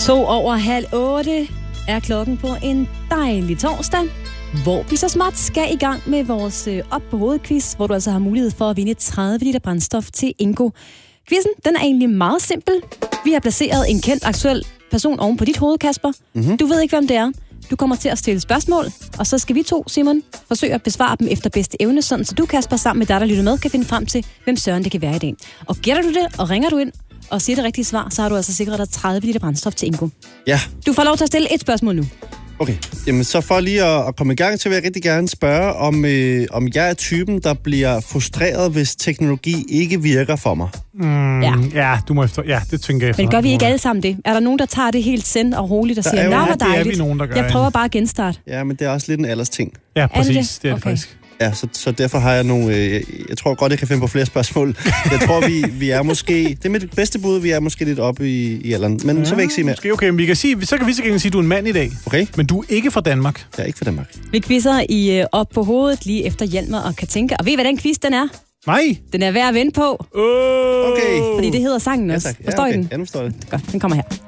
7:02 er klokken på en dejlig torsdag, hvor vi så småt skal i gang med vores op på hovedet-quiz, hvor du altså har mulighed for at vinde 30 liter brændstof til Ingo. Quizzen, den er egentlig meget simpel. Vi har placeret en kendt aktuel person oven på dit hoved, Kasper. Mm-hmm. Du ved ikke, hvem det er. Du kommer til at stille spørgsmål, og så skal vi to, Simon, forsøge at besvare dem efter bedste evne, sådan så du, Kasper, sammen med dig, der lytter med, kan finde frem til, hvem søren det kan være i dag. Og gætter du det, og ringer du ind, og siger det rigtige svar, så har du altså sikret dig 30 liter brændstof til Ingo. Ja. Du får lov til at stille et spørgsmål nu. Okay, jamen så for lige at komme i gang, så vil jeg rigtig gerne spørge, om jeg er typen, der bliver frustreret, hvis teknologi ikke virker for mig. Ja, du må efter. Ja, det tænker jeg. Men gør vi ikke alle sammen det? Er der nogen, der tager det helt send og roligt og siger, det var dejligt. Det er vi nogen, der gør. Jeg prøver bare at genstarte. Ja, men det er også lidt en aldersting. Ja, præcis. Det er det faktisk. Ja, så derfor har jeg nogle... Jeg tror godt, jeg kan finde på flere spørgsmål. Jeg tror, vi er måske... Det er mit bedste bud, vi er måske lidt oppe i alderen. Men så vil jeg ikke sige mere. Måske, okay, men så kan vi så gerne sige, at du er en mand i dag. Okay. Men du er ikke fra Danmark. Jeg er ikke fra Danmark. Vi quizzer i op på hovedet lige efter Hjalmar og Katinka. Og ved I, hvad den quiz den er? Nej. Den er værd at vente på. Okay. Fordi det hedder sangen også. Ja, tak. Forstår I den? Ja, nu forstår jeg. Godt, den kommer her.